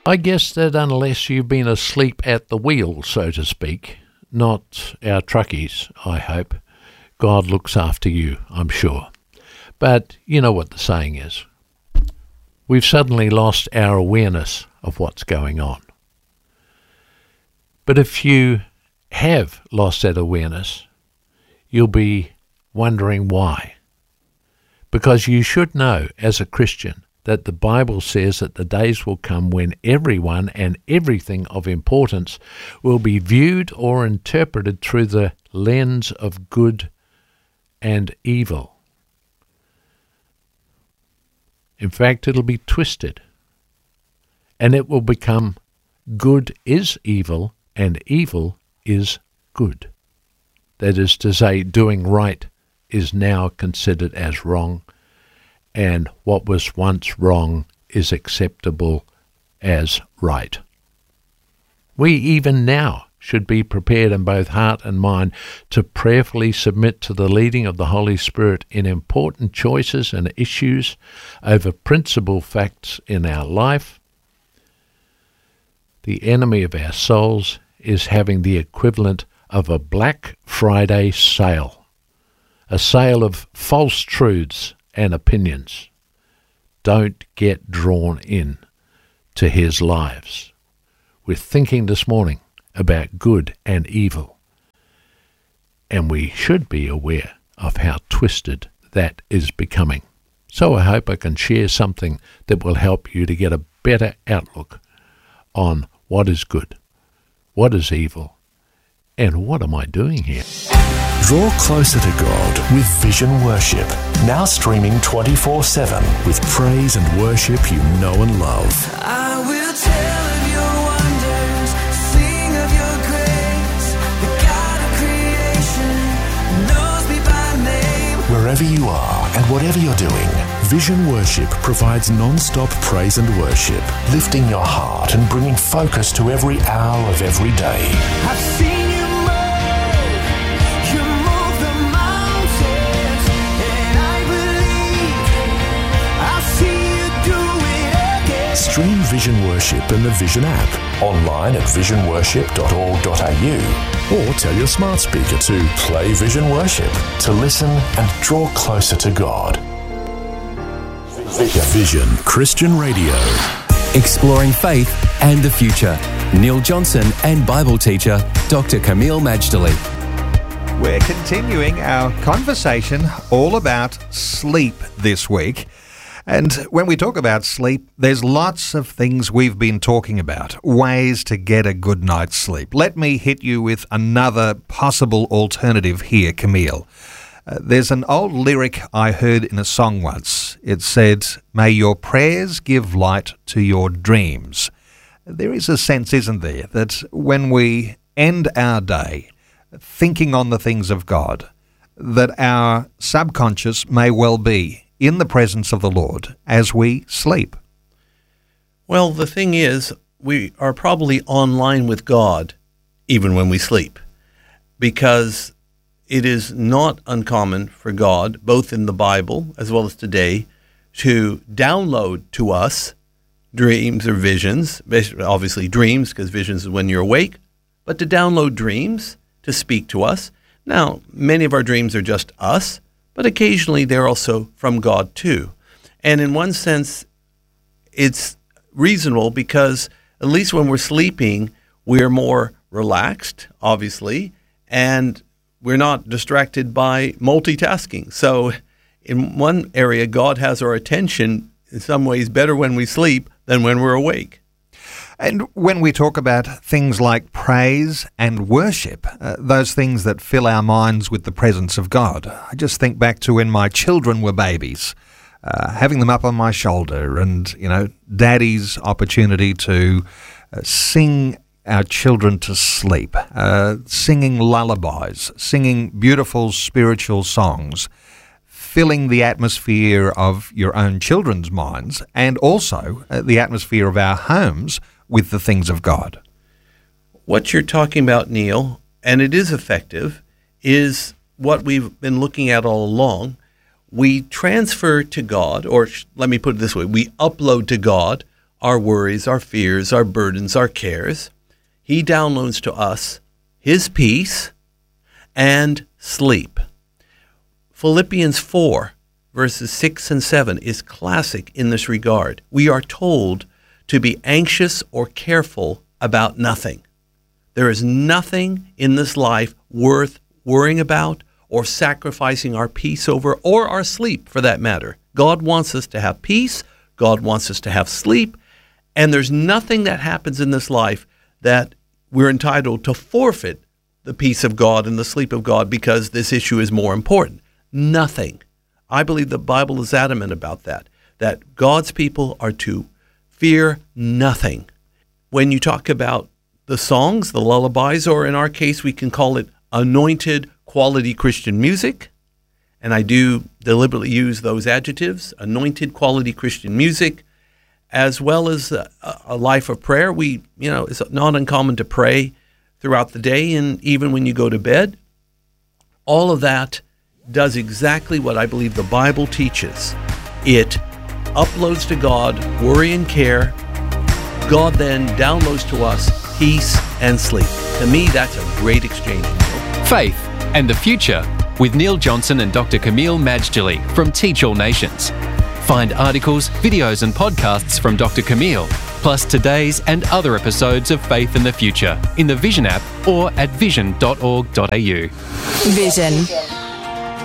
I guess that unless you've been asleep at the wheel, so to speak, not our truckies, I hope, God looks after you, I'm sure. But you know what the saying is. We've suddenly lost our awareness of what's going on. But if you have lost that awareness, you'll be wondering why. Because you should know, as a Christian, that the Bible says that the days will come when everyone and everything of importance will be viewed or interpreted through the lens of good and evil. In fact, it'll be twisted, and it will become good is evil and evil is good. That is to say, doing right is now considered as wrong, and what was once wrong is acceptable as right. We even now should be prepared in both heart and mind to prayerfully submit to the leading of the Holy Spirit in important choices and issues over principal facts in our life. The enemy of our souls is having the equivalent of a Black Friday sale, a sale of false truths and opinions. Don't get drawn in to his lives. We're thinking this morning about good and evil, and we should be aware of how twisted that is becoming. So I hope I can share something that will help you to get a better outlook on what is good, what is evil, and what am I doing here? Draw closer to God with Vision Worship. Now streaming 24/7 with praise and worship you know and love. I will tell of your wonders, sing of your grace. The God of creation knows me by name. Wherever you are and whatever you're doing, Vision Worship provides non-stop praise and worship, lifting your heart and bringing focus to every hour of every day. I've seen you move. You move the mountains, and I believe I'll see you do it again. Stream Vision Worship in the Vision app, online at visionworship.org.au, or tell your smart speaker to play Vision Worship to listen and draw closer to God. Vision Christian Radio. Exploring faith and the future. Neil Johnson and Bible teacher Dr. Kameel Majdali. We're continuing our conversation all about sleep this week. And when we talk about sleep, there's lots of things we've been talking about, ways to get a good night's sleep. Let me hit you with another possible alternative here, Kameel. There's an old lyric I heard in a song once. It said, "May your prayers give light to your dreams." There is a sense, isn't there, that when we end our day thinking on the things of God, that our subconscious may well be in the presence of the Lord as we sleep. Well, the thing is, we are probably online with God even when we sleep, because it is not uncommon for God, both in the Bible as well as today, to download to us dreams or visions, obviously dreams, because visions is when you're awake, but to download dreams to speak to us. Now, many of our dreams are just us, but occasionally they're also from God too. And in one sense, it's reasonable because at least when we're sleeping, we're more relaxed, obviously, and we're not distracted by multitasking. So in one area, God has our attention in some ways better when we sleep than when we're awake. And when we talk about things like praise and worship, those things that fill our minds with the presence of God, I just think back to when my children were babies, having them up on my shoulder and, Daddy's opportunity to sing our children to sleep, singing lullabies, singing beautiful spiritual songs, filling the atmosphere of your own children's minds and also the atmosphere of our homes with the things of God. What you're talking about, Neil, and it is effective, is what we've been looking at all along. We transfer to God, or let me put it this way, we upload to God our worries, our fears, our burdens, our cares. He downloads to us His peace and sleep. Philippians 4, verses 6 and 7 is classic in this regard. We are told to be anxious or careful about nothing. There is nothing in this life worth worrying about or sacrificing our peace over, or our sleep for that matter. God wants us to have peace. God wants us to have sleep. And there's nothing that happens in this life that we're entitled to forfeit the peace of God and the sleep of God because this issue is more important. Nothing. I believe the Bible is adamant about that God's people are to fear nothing. When you talk about the songs, the lullabies, or in our case, we can call it anointed quality Christian music, and I do deliberately use those adjectives, anointed quality Christian music, as well as a life of prayer. It's not uncommon to pray throughout the day and even when you go to bed. All of that does exactly what I believe the Bible teaches. It uploads to God worry and care. God then downloads to us peace and sleep. To me, that's a great exchange. Faith and the Future with Neil Johnson and Dr. Camille Majdali from Teach All Nations. Find articles, videos and podcasts from Dr. Camille, plus today's and other episodes of Faith and the Future in the Vision app or at vision.org.au. Vision.